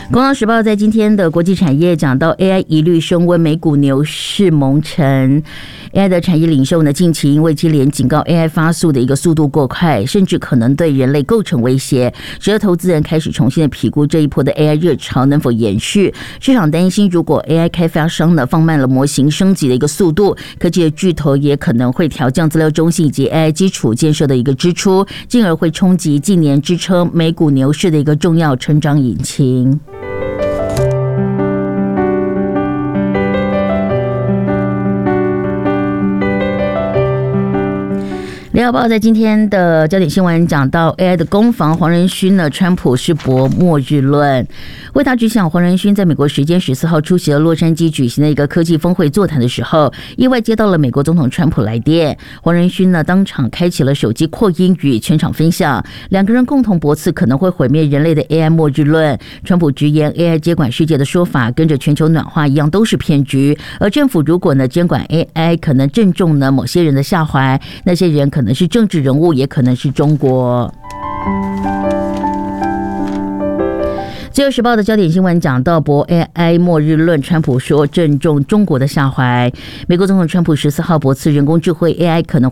工商时报在今天的国际产业讲到 AI 疑虑升温，美股牛市蒙尘。AI 的产业领袖呢，近期因为接连警告 AI 发速的一个速度过快，甚至可能对人类构成威胁，使得投资人开始重新的评估这一波的 AI 热潮能否延续。市场担心，如果 AI 开发商呢放慢了模型升级的一个速度，科技的巨头也可能会调降资料中心以及 AI 基础建设的一个支出，进而会冲击近年支撑美股牛市的一个重要成长引擎。联合报在今天的焦点新闻讲到 AI 的攻防，黄仁勋呢，川普是博末日论。为他举响，黄仁勋在美国时间14号出席了洛杉矶举行的一个科技峰会座谈的时候，意外接到了美国总统川普来电。黄仁勋呢，当场开启了手机扩音与全场分享，两个人共同驳斥可能会毁灭人类的 AI 末日论。川普直言 AI 接管世界的说法跟着全球暖化一样都是骗局，而政府如果呢监管 AI， 可能正中呢某些人的下怀，那些人可能是政治人物，也可能是中国。自由时报的焦点新闻讲到博 AI 末日论，川普说正中中国的下怀。美国总统川普14号驳斥人工智慧 AI 可能